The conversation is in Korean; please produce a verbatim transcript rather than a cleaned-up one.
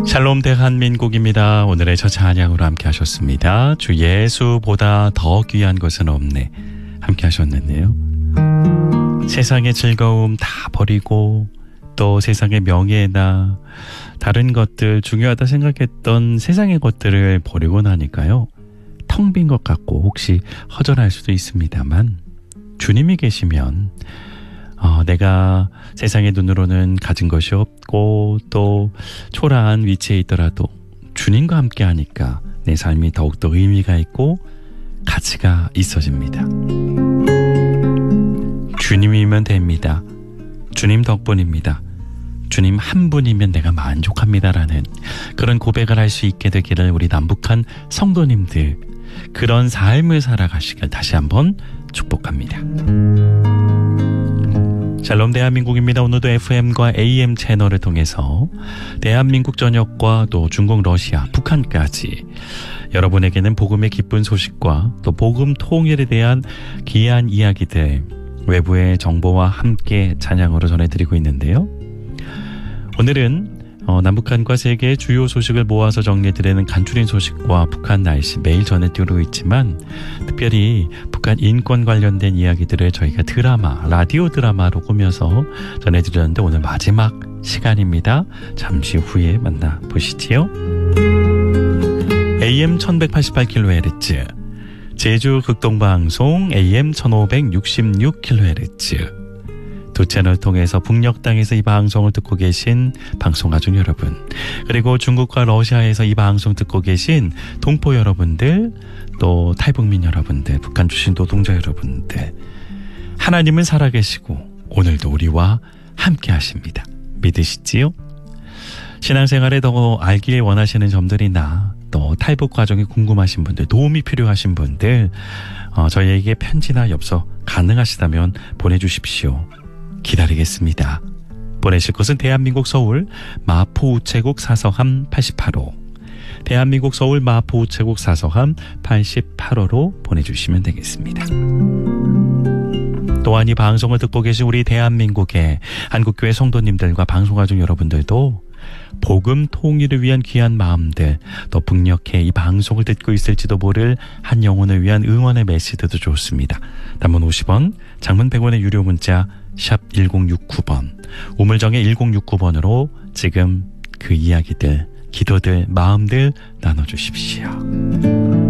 샬롬 대한민국입니다. 오늘의 첫 찬양으로 함께 하셨습니다. 주 예수보다 더 귀한 것은 없네. 함께 하셨는데요. 세상의 즐거움 다 버리고 또 세상의 명예나 다른 것들, 중요하다 생각했던 세상의 것들을 버리고 나니까요, 텅 빈 것 같고 혹시 허전할 수도 있습니다만, 주님이 계시면 어, 내가 세상의 눈으로는 가진 것이 없고 또 초라한 위치에 있더라도 주님과 함께 하니까 내 삶이 더욱더 의미가 있고 가치가 있어집니다. 주님이면 됩니다. 주님 덕분입니다. 주님 한 분이면 내가 만족합니다라는 그런 고백을 할 수 있게 되기를 우리 남북한 성도님들, 그런 삶을 살아가시길 다시 한번 축복합니다. 샬롬 대한민국입니다. 오늘도 에프엠과 에이엠 채널을 통해서 대한민국 전역과 또 중국, 러시아, 북한까지 여러분에게는 복음의 기쁜 소식과 또 복음 통일에 대한 귀한 이야기들, 외부의 정보와 함께 찬양으로 전해드리고 있는데요. 오늘은 어, 남북한과 세계의 주요 소식을 모아서 정리해드리는 간추린 소식과 북한 날씨 매일 전해드리고 있지만, 특별히 북한 인권 관련된 이야기들을 저희가 드라마, 라디오 드라마로 꾸며서 전해드렸는데 오늘 마지막 시간입니다. 잠시 후에 만나보시지요. 에이엠 천백팔십팔 킬로헤르츠, 제주 극동방송 에이엠 천오백육십육 킬로헤르츠, 두 채널 통해서 북녘 땅에서 이 방송을 듣고 계신 방송가족 여러분, 그리고 중국과 러시아에서 이 방송 듣고 계신 동포 여러분들, 또 탈북민 여러분들, 북한 출신 노동자 여러분들, 하나님은 살아계시고 오늘도 우리와 함께 하십니다. 믿으시지요? 신앙생활에 더 알길 원하시는 점들이나 또 탈북 과정이 궁금하신 분들, 도움이 필요하신 분들, 어, 저희에게 편지나 엽서 가능하시다면 보내주십시오. 기다리겠습니다. 보내실 곳은 대한민국 서울 마포 우체국 사서함 팔십팔 호, 대한민국 서울 마포 우체국 사서함 팔십팔 호로 보내주시면 되겠습니다. 또한 이 방송을 듣고 계신 우리 대한민국의 한국교회 성도님들과 방송가족 여러분들도 복음 통일을 위한 귀한 마음들, 또 북녘에 이 방송을 듣고 있을지도 모를 한 영혼을 위한 응원의 메시지도 좋습니다. 단문 오십 원, 장문 백 원의 유료 문자 샵 일공육구 번, 우물정의 일공육구 번으로 지금 그 이야기들, 기도들, 마음들 나눠주십시오.